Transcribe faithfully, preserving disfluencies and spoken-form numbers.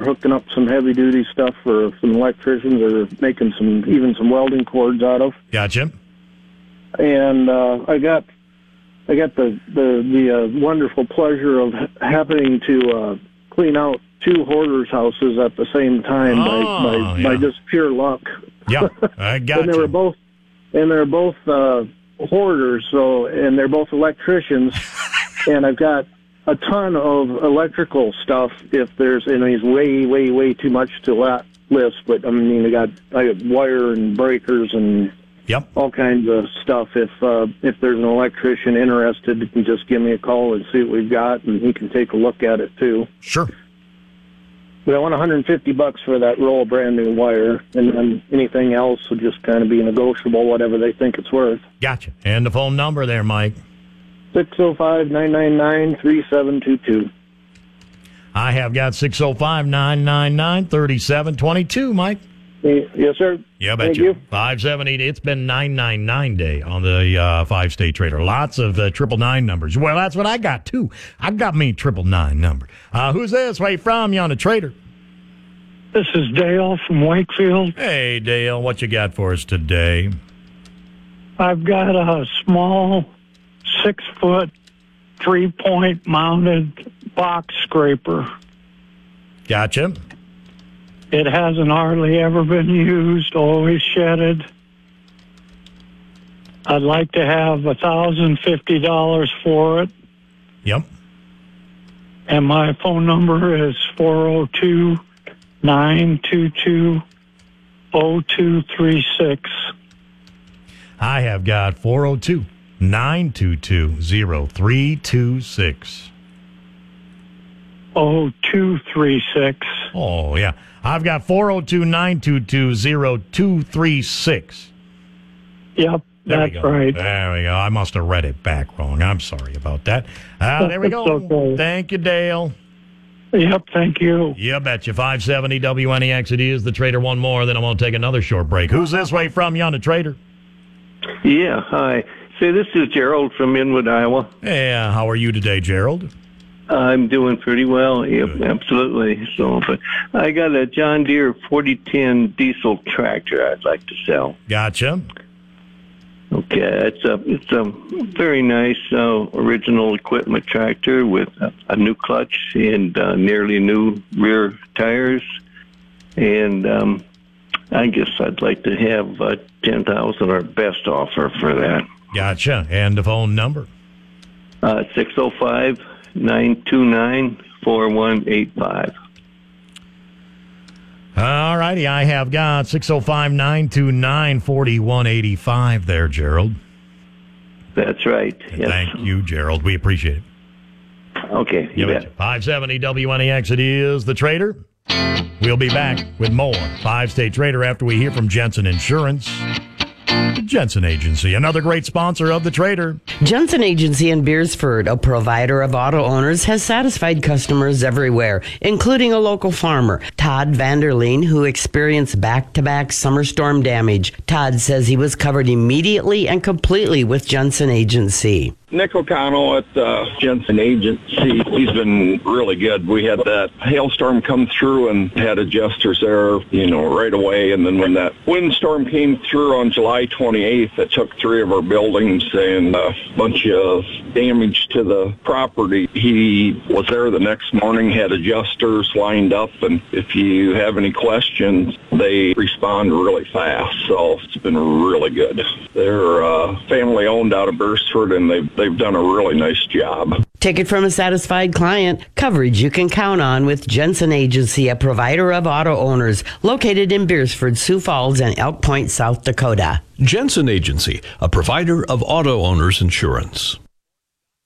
hooking up some heavy-duty stuff for some electricians or making some even some welding cords out of. Gotcha. And uh, I got I got the the, the uh, wonderful pleasure of happening to uh, clean out two hoarders' houses at the same time oh, by by, yeah. by just pure luck. Yeah, I got and they you. were both and they're both uh, hoarders, so and they're both electricians, and I've got a ton of electrical stuff. If there's, and it's way, way, way too much to la- list, but I mean, I got I got wire and breakers and yep. all kinds of stuff. If uh, if there's an electrician interested, you can just give me a call and see what we've got, and he can take a look at it too. Sure. But I want one hundred fifty bucks for that roll of brand new wire, and then anything else will just kind of be negotiable, whatever they think it's worth. Gotcha. And the phone number there, Mike. six oh five, nine nine nine, three seven two two. I have got six oh five, nine nine nine, three seven two two, Mike. Yes, sir. Yeah, bet Thank you. you. five seventy, it's been nine nine nine day on the uh, five-state trader. Lots of uh, triple nine numbers. Well, that's what I got, too. I got me triple nine number. Uh, who's this? Where you from? You on the trader? This is Dale from Wakefield. Hey, Dale, what you got for us today? I've got a small six-foot, three-point mounted box scraper. Gotcha. It hasn't hardly ever been used, always shedded. I'd like to have one thousand fifty dollars for it. Yep. And my phone number is four oh two, nine two two, oh two three six. I have got four oh two, nine two two, oh three two six. oh two three six. Oh, yeah. I've got four oh two, nine two two, oh two three six. Yep, There that's we go. right. There we go. I must have read it back wrong. I'm sorry about that. Uh, there we go. Okay. Thank you, Dale. Yep, thank you. You betcha. five seventy W N E X it is. The Trader one more, then I'm going to take another short break. Who's this way from you on the Trader? Yeah, hi. Say, this is Gerald from Inwood, Iowa. Hey, uh, how are you today, Gerald? I'm doing pretty well. Yep, Good. absolutely. So, but I got a John Deere forty ten diesel tractor I'd like to sell. Gotcha. Okay, it's a it's a very nice uh, original equipment tractor with a, a new clutch and uh, nearly new rear tires, and um, I guess I'd like to have uh, ten thousand or best offer for that. Gotcha. And the phone number? Uh, six oh five, nine two nine, four one eight five. All righty. I have got six oh five, nine two nine, four one eight five there, Gerald. That's right. And Yes. Thank you, Gerald. We appreciate it. Okay, you Yeah, bet. five seventy W N E X it is. The Trader. We'll be back with more Five-State Trader after we hear from Jensen Insurance. The Jensen Agency, another great sponsor of The Trader. Jensen Agency in Beersford, a provider of auto owners, has satisfied customers everywhere, including a local farmer, Todd Vanderleen, who experienced back-to-back summer storm damage. Todd says he was covered immediately and completely with Jensen Agency. Nick O'Connell at uh, Jensen Agency. He's been really good. We had that hailstorm come through and had adjusters there, you know, right away. And then when that windstorm came through on July twenty-eighth, it took three of our buildings and a bunch of damage to the property. He was there the next morning, had adjusters lined up, and if you have any questions, they respond really fast. So it's been really good. They're uh, family owned out of Beersford, and they've They've done a really nice job. Take it from a satisfied client. Coverage you can count on with Jensen Agency, a provider of auto owners, located in Beersford, Sioux Falls, and Elk Point, South Dakota. Jensen Agency, a provider of auto owners insurance.